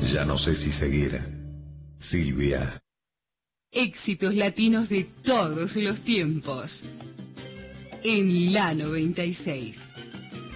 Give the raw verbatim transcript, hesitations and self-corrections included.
Ya no sé si seguir. Silvia. Éxitos latinos de todos los tiempos. En la noventa y seis.